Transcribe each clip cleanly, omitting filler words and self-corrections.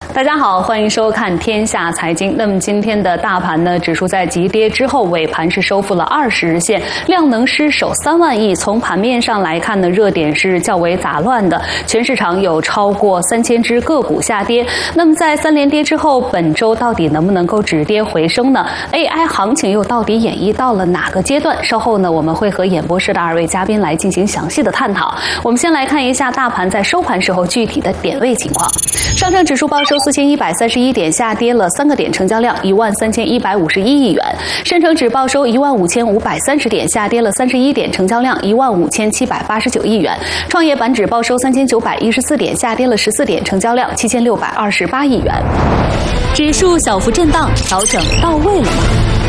大家好，欢迎收看《天下财经》。那么今天的大盘呢，指数在急跌之后，尾盘是收复了20日线，量能失守3万亿。从盘面上来看呢，热点是较为杂乱的，全市场有超过3000只个股下跌。那么在3连跌之后，本周到底能不能够止跌回升呢 ？AI 行情又到底演绎到了哪个阶段？稍后呢，我们会和演播室的2位嘉宾来进行详细的探讨。我们先来看一下大盘在收盘时候具体的点位情况。上证指数报收4131点，下跌了3个点，成交量13151亿元。深成指报收15530点，下跌了31点，成交量15789亿元。创业板指报收3914点，下跌了14点，成交量7628亿元。指数小幅震荡，调整到位了吗？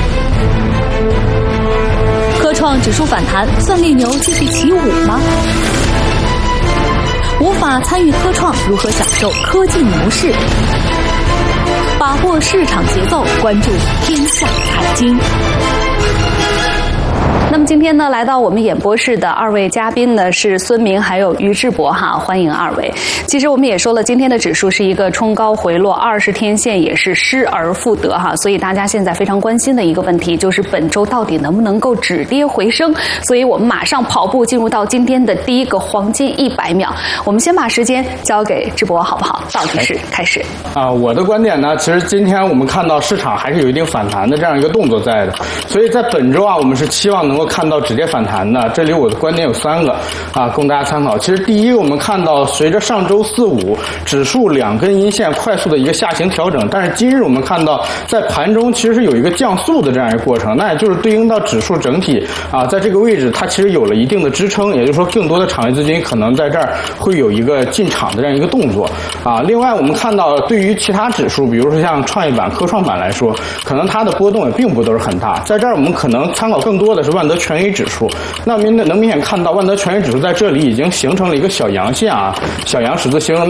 科创指数反弹，算力牛继续起舞吗？无法参与科创，如何享受科技牛市？把握市场节奏，关注天下财经。那么今天呢，来到我们演播室的2位嘉宾呢是孙明还有于志博哈，欢迎2位。其实我们也说了，今天的指数是一个冲高回落，20天线也是失而复得哈，所以大家现在非常关心的一个问题就是本周到底能不能够止跌回升？所以我们马上跑步进入到今天的第一个黄金100秒，我们先把时间交给志博好不好？倒计时开始。 我的观点呢，其实今天我们看到市场还是有一定反弹的这样一个动作在的，所以在本周我们是期望能够看到止跌反弹的。这里我的观点有3个供大家参考。其实第一个，我们看到随着上周4、5指数2根阴线快速的一个下行调整，但是今日我们看到在盘中其实是有一个降速的这样一个过程，那也就是对应到指数整体在这个位置它其实有了一定的支撑，也就是说更多的场内资金可能在这儿会有一个进场的这样一个动作另外我们看到对于其他指数，比如说像创业板、科创板来说，可能它的波动也并不都是很大，在这儿我们可能参考更多的是万德全 A 指数。那能明显看到万德全 A 指数在这里已经形成了一个小阳线小阳十字星。